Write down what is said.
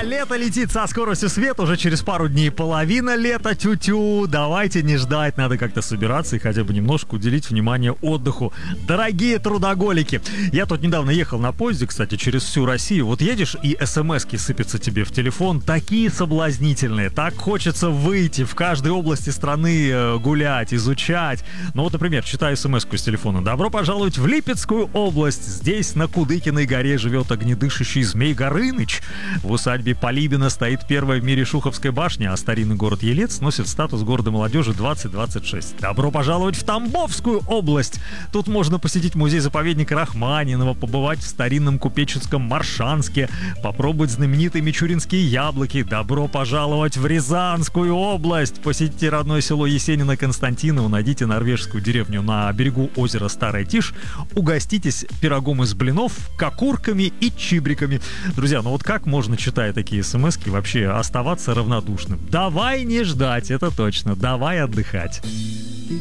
Лето летит со скоростью света, уже через пару дней половина лета, тю-тю. Давайте не ждать, надо как-то собираться и хотя бы немножко уделить внимание отдыху. Дорогие трудоголики, я тут недавно ехал на поезде, кстати, через всю Россию. Вот едешь, и смс-ки сыпятся тебе в телефон, такие соблазнительные. Так хочется выйти в каждой области страны гулять, изучать. Ну вот, например, читаю смс-ку с телефона. Добро пожаловать в Липецкую область. Здесь на Кудыкиной горе живет огнедышащий Змей Горыныч. В усадьбе Полибина стоит первая в мире Шуховская башня, а старинный город Елец носит статус города молодежи 2026. Добро пожаловать в Тамбовскую область. Тут можно посетить музей-заповедник Рахманинова, побывать в старинном купеческом Маршанске, попробовать знаменитые мичуринские яблоки. Добро пожаловать в Рязанскую область. Посетите родное село Есенина-Константиново, найдите норвежскую деревню на берегу озера Старая Тишь, угоститесь пирогом из блинов, кокурками и чибриками. Друзья, ну вот как можно, читая такие смс-ки, вообще оставаться равнодушным? Давай не ждать, это точно. Давай отдыхать.